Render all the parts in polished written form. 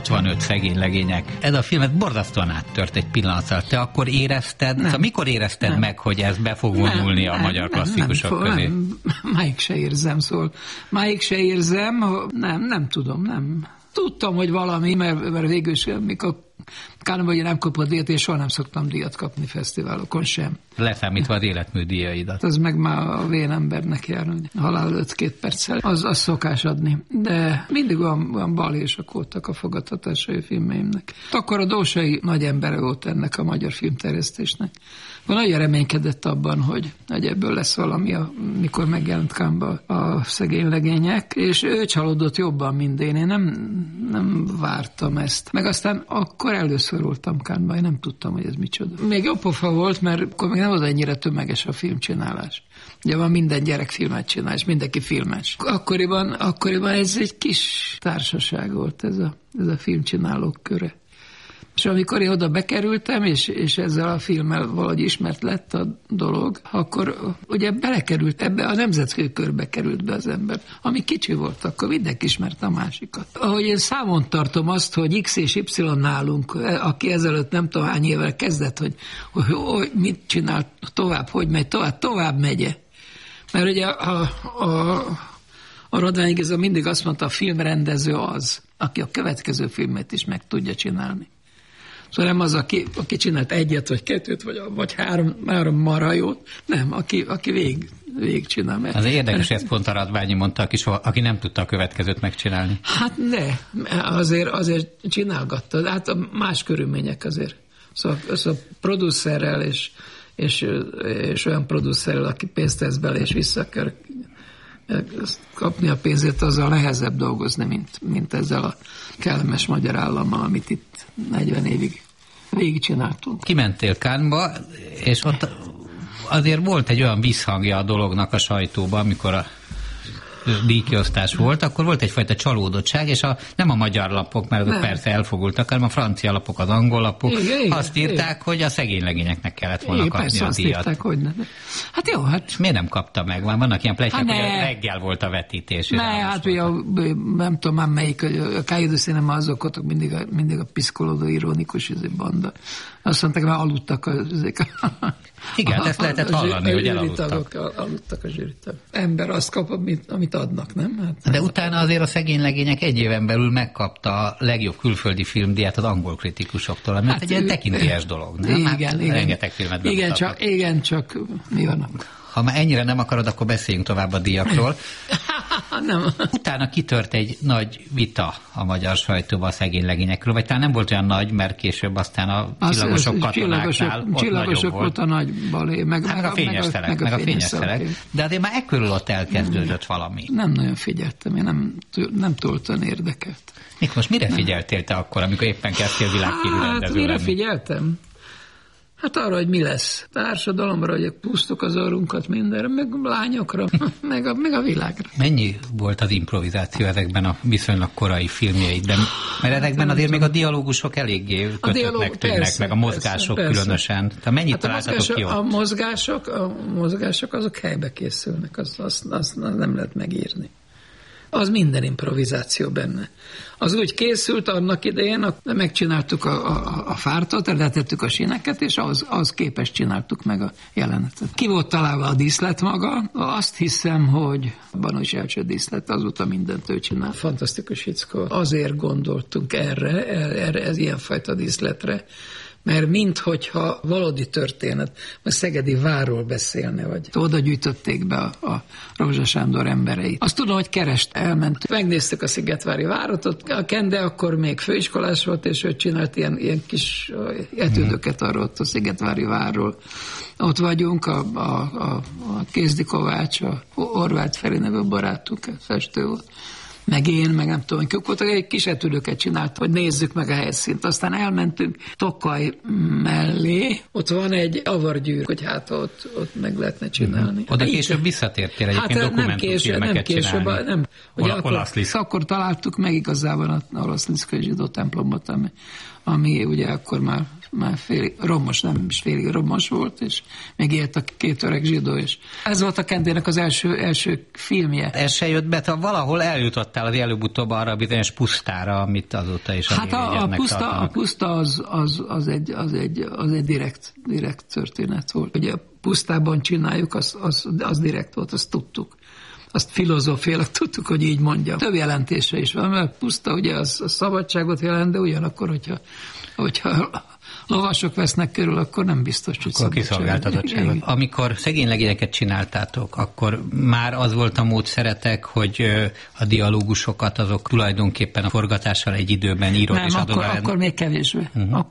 65 szegény legények. Ez a filmet borzasztóan áttört egy pillanatra. Te akkor érezted, szóval mikor érezted meg, hogy ez be fog vonulni a magyar klasszikusok közé? Máig se érzem, szóval. Máig se érzem, nem tudom, nem. Tudtam, hogy valami, mert végül is, mikor Kánban, hogy nem kapott díjat, és soha nem szoktam díjat kapni fesztiválokon sem. Leszámítva az életműdíjaidat. Az meg már a vén embernek jár, hogy halál előtt 2 perccel. Az szokás adni. De mindig olyan balhések voltak a fogadtatásai filmjeimnek. Akkor a Dósai nagy embere volt ennek a magyar filmterjesztésnek. Nagyon reménykedett abban, hogy ebből lesz valami, mikor megjelent Kánba a szegény legények, és ő csalódott jobban, mint én. Én nem vártam ezt. Meg aztán akkor először voltam Kánban, én nem tudtam, hogy ez micsoda. Még jobb pofa volt, mert akkor még nem volt ennyire tömeges a filmcsinálás. Ugye van minden gyerek filmet csinál, és mindenki filmes. Akkoriban ez egy kis társaság volt, ez a filmcsinálók köre. És amikor én oda bekerültem, és ezzel a filmmel valahogy ismert lett a dolog, akkor ugye belekerült ebbe, a nemzetközi körbe került be az ember. Ami kicsi volt, akkor mindenki ismerte a másikat. Ahogy én számon tartom azt, hogy X és Y nálunk, aki ezelőtt nem tudom hány évvel kezdett, hogy mit csinál tovább, hogy megy tovább megye. Mert ugye a Radványi Géza mindig azt mondta, a filmrendező az, aki a következő filmet is meg tudja csinálni. Szóval nem az, aki csinált 1 vagy 2 vagy 3 marha jót, nem, aki végig csinál. Az érdekes, ezt pont a Radványi mondta, aki nem tudta a következőt megcsinálni. Hát azért csinálgatta, hát a más körülmények azért. Szóval producerrel és olyan producerrel, aki pénzt tesz bele és vissza kell kapni a pénzét, azzal nehezebb dolgozni, mint ezzel a kellemes magyar állammal, amit itt 40 évig végigcsináltunk. Kimentél Cannesba, és ott azért volt egy olyan visszhangja a dolognak a sajtóban, amikor a díjkiosztás volt, akkor volt egyfajta csalódottság, és nem a magyar lapok, mert azok persze elfogultak, hanem a francia lapok, az angol lapok azt írták, hogy a szegény legényeknek kellett volna kapni a díjat. Írták, hogy ne. Hát jó, hát... Miért nem kapta meg? Vannak ilyen pletykák, hogy reggel volt a vetítés. Hát nem tudom már melyik, a Cahiers du Cinéma azok voltak mindig a piszkolódó, ironikus banda. Azt mondták, hogy aludtak igen, ezt lehetett hallani, hogy elaludtak. Aludtak a zsűritagok. Ember azt kap, amit adnak, nem? Hát, de utána azért a szegény legények 1 éven belül megkapta a legjobb külföldi filmdíjat az angol kritikusoktól, mert egy ilyen tekintélyes dolog, nem? Igen. Rengeteg filmet bemutatnak. Igen, csak mi van? Ha már ennyire nem akarod, akkor beszéljünk tovább a díjakról. Nem. Utána kitört egy nagy vita a magyar sajtóban a szegény legényekről, vagy talán nem volt olyan nagy, mert később aztán a csillagosok katonáknál csillagosok volt a nagy balé, meg a fényes szelek. De azért már ekkörül ott elkezdődött valami. Nem nagyon figyeltem, én nem túltan érdekelt. Most mire figyeltél te akkor, amikor éppen kezdtél világhírű rendező lenni? Mire figyeltem? Hát arra, hogy mi lesz. Társadalomra, hogy pusztuk az orrunkat mindenre, meg lányokra, meg a világra. Mennyi volt az improvizáció ezekben a viszonylag korai filmjeidben? Mert ezekben azért még a dialógusok eléggé kötöttnek tűnnek, meg a mozgások különösen. Tehát mennyit találtatok ki ott? A mozgások azok helybe készülnek, azt nem lehet megírni. Az minden improvizáció benne. Az úgy készült annak idején, megcsináltuk a fártot, letettük a síneket, és az képes csináltuk meg a jelenetet. Ki volt találva a díszlet maga? Azt hiszem, hogy Banós Jelcső díszlet, azóta mindent ő csinál. Fantasztikus fickó. Azért gondoltunk erre ez ilyenfajta díszletre, mert minthogyha valódi történet, mert Szegedi várról beszélne, vagy oda gyűjtötték be a Rózsa Sándor embereit. Azt tudom, hogy elment. Megnéztük a Szigetvári várat, ott a Kende akkor még főiskolás volt, és ő csinált ilyen kis etődöket arról ott a Szigetvári várról. Ott vagyunk, a Kézdi Kovács, a Horváth Feri nevű barátunk, festő volt. Meg én, meg nem tudom, kik voltak, egy kis etődöket csinált, hogy nézzük meg a helyszínt. Aztán elmentünk Tokaj mellé, ott van egy avargyűr, hogy hát ott meg lehetne csinálni. Oda később visszatértél egyébként dokumentumfilmeket csinálni. Nem. Akkor találtuk meg igazából a Olaszliszkai zsidó templomot, ami ugye akkor már félig romos, nem is félig romos volt, és még élt a 2 öreg zsidó is. Ez volt a Kendének az első filmje. Ez se jött be, valahol eljutott utaltál az előbb-utóbb arra a bizonyos pusztára, amit azóta is a puszta az egy direkt történet volt. Ugye a pusztában csináljuk, az direkt volt, azt tudtuk. Azt filozófiailag tudtuk, hogy így mondjam. Több jelentése is van, mert puszta ugye az szabadságot jelent, de ugyanakkor, hogyha lovasok vesznek körül, akkor nem biztos, hogy akkor kiszolgáltatottságot. Amikor szegénylegényeket csináltátok, akkor már az volt a módszeretek, hogy a dialógusokat azok tulajdonképpen a forgatással egy időben írod és adod el? Akkor még kevésbé.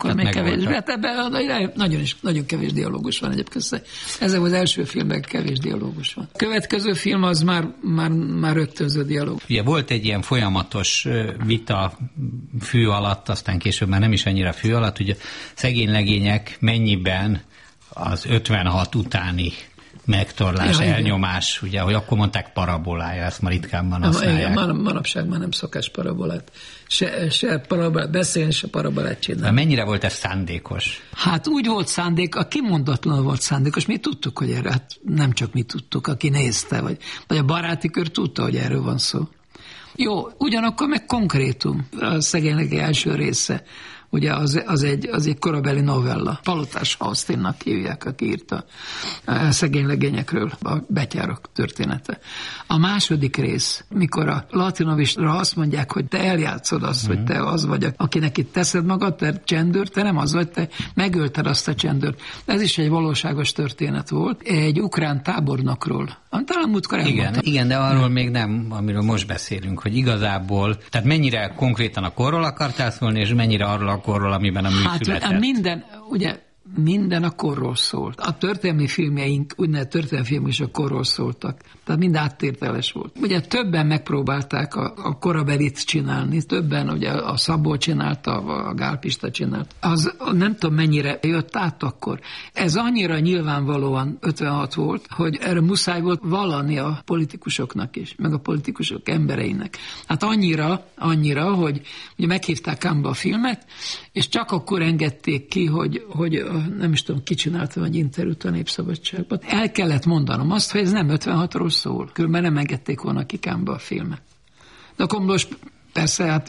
Hát ebben nagyon kevés dialógus van egyébként. Ez az első filmben kevés dialógus van. A következő film az már rögtönző dialógus. Ugye volt egy ilyen folyamatos vita fű alatt, aztán később már nem is annyira fű alatt, ugye szegénylegények mennyiben az 56 utáni megtorlás, elnyomás, ugye, hogy akkor mondták parabolája, ezt már ritkánban használják. Manapság már nem szokás parabolát. Se parabolát beszélni, se parabolát csinálni. De mennyire volt ez szándékos? Hát úgy volt szándék, a kimondatlan volt szándékos. Mi tudtuk, hogy erre, hát nem csak mi tudtuk, aki nézte, vagy a baráti kör tudta, hogy erről van szó. Jó, ugyanakkor meg konkrétum. A szegénylegény első része, ugye az egy korabeli novella. Palotás Austinnak hívják, aki írta a szegénylegényekről, a betyárok története. A második rész, mikor a Latinovisra azt mondják, hogy te eljátszod azt, hogy te az vagy, akinek itt teszed magad, te csendőr, te nem az vagy, te megölted azt a csendőrt. Ez is egy valóságos történet volt. Egy ukrán tábornokról. Talán múltkor elmondtam. Igen, de arról még nem, amiről most beszélünk, hogy igazából, tehát mennyire konkrétan a korról akartál szólni, és mennyire arról a korról, amiben a mű született. Hát minden a korról szólt. A történelmi filmjeink, úgynevezett történelmi filmek is a korról szóltak. Tehát mind áttételes volt. Ugye többen megpróbálták a korabelit csinálni, többen, ugye a Szabó csinálta, a Gál Pista csinálta. Az nem tudom mennyire jött át akkor. Ez annyira nyilvánvalóan 56 volt, hogy erre muszáj volt vallani a politikusoknak is, meg a politikusok embereinek. Hát annyira, hogy ugye meghívták ám be a filmet, és csak akkor engedték ki, hogy nem is tudom, ki csináltam egy interjút a Népszabadságban. El kellett mondanom azt, hogy ez nem 56-ról szól. Különben nem engedték volna ki Kámba a filmet. De akkor most persze, hát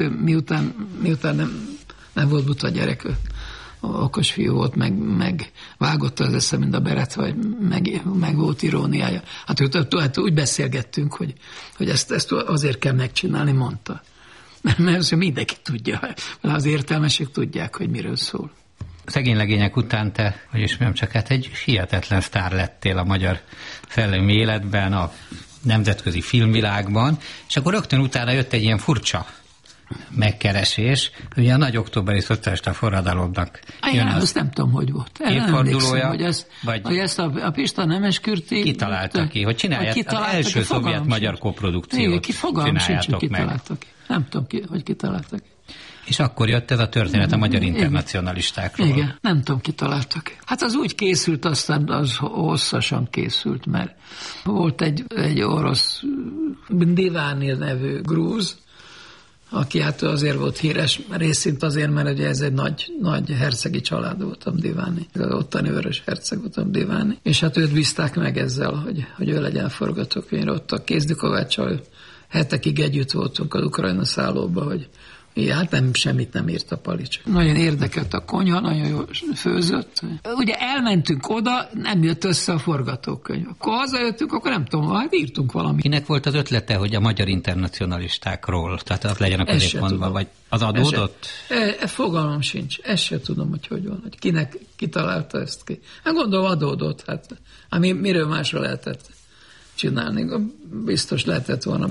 miután nem volt buta gyerek, okos fiú volt, meg vágotta az esze, mint a beret, vagy meg volt iróniája. Hát úgy beszélgettünk, hogy ezt azért kell megcsinálni, mondta. Mert mindenki tudja, az értelmesek tudják, hogy miről szól. Szegénylegények után te, hogy ismerem csak, hát egy hihetetlen sztár lettél a magyar szellemi életben, a nemzetközi filmvilágban, és akkor rögtön utána jött egy ilyen furcsa megkeresés, ugye a nagy októberi szocialista forradalomnak jön az azt nem tudom, hogy volt. Évfordulója, hogy ezt a Pista Nemeskürti kitalálta ki, hogy csinálják az első szovjet-magyar koprodukciót. Csináljátok meg. Nem tudom, hogy kitaláltak. És akkor jött ez a történet a magyar internacionalistákról. Igen, nem tudom, kitaláltak. Hát az úgy készült, aztán az hosszasan készült, mert volt egy orosz Diványi nevű grúz, aki hát azért volt híres, részint azért, mert ugye ez egy nagy hercegi család voltam Diványi. Az ottani vörös herceg voltam Diványi. És hát őt bízták meg ezzel, hogy ő legyen forgatókönyvre. Ott a Kézdi Kováccsal hetekig együtt voltunk az Ukrajna szállóba, hogy hát semmit nem írt a Palics. Nagyon érdekelt a konyha, nagyon jól főzött. Ugye elmentünk oda, nem jött össze a forgatókönyv. Akkor hazajöttünk, akkor nem tudom, hát írtunk valamit. Kinek volt az ötlete, hogy a magyar internacionalistákról, tehát az legyen a középpontban, vagy az adódott? Fogalmam sincs, ezt se tudom, hogy van, hogy kinek kitalálta ezt ki. Hát gondolom adódott, hát miről másra lehetett csinálni. Biztos lehetett volna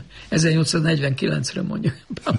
1849-re mondjuk.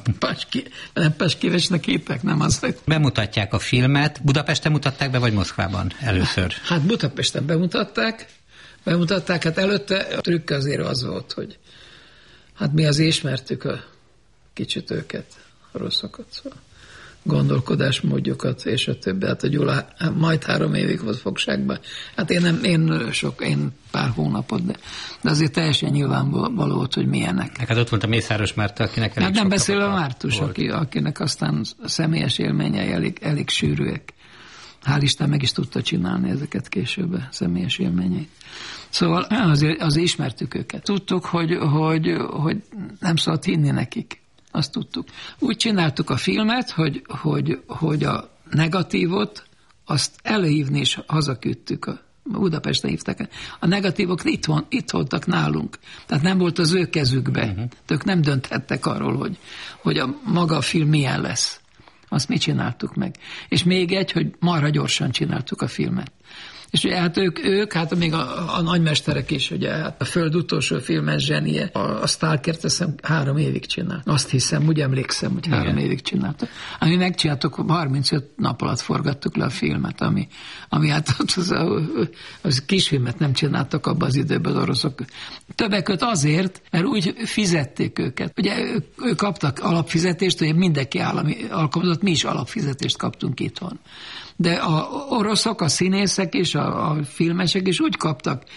Nem Paskivesnek hívták, nem az, hogy... Bemutatják a filmet. Budapesten mutatták be, vagy Moszkvában először? Hát Budapesten bemutatták, hát előtte a trükk azért az volt, hogy hát mi azért ismertük kicsit őket, a rosszakat, szóval gondolkodásmódjukat, és a többi. Hát a Gyula majd 3 évig volt fogságban. Hát én pár hónapot, de azért teljesen nyilvánvaló volt, hogy milyenek. Neked ott volt a Mészáros Márta, akinek elég nem beszélve a Mártus, akinek aztán a személyes élményei elég sűrűek. Hál' Isten meg is tudta csinálni ezeket később, a személyes élményeit. Szóval azért ismertük őket. Tudtuk, hogy nem szabad hinni nekik. Azt tudtuk. Úgy csináltuk a filmet, hogy a negatívot azt előhívni és hazaküldtük. Budapesten hívták el. A negatívok itt voltak nálunk. Tehát nem volt az ő kezükbe. Ők nem dönthettek arról, hogy maga a film milyen lesz. Azt mi csináltuk meg. És még hogy marha gyorsan csináltuk a filmet. És ugye hát ők hát még a nagymesterek is, ugye hát a Föld utolsó filmes zsenie, a Stalkert hiszem 3 évig csinált. Azt hiszem, úgy emlékszem, hogy 3 évig csináltak. Ami megcsináltuk, 35 nap alatt forgattuk le a filmet, ami hát az kisfilmet nem csináltak abban az időben az oroszok. Többek között azért, mert úgy fizették őket. Ugye ők kaptak alapfizetést, hogy mindenki állami alkalmazott, mi is alapfizetést kaptunk itthon. De a oroszok, a színészek és a filmesek is úgy kaptak